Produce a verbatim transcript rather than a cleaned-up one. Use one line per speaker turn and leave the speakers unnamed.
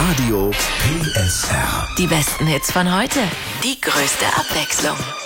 Radio P S R.
Die besten Hits von heute, die größte Abwechslung.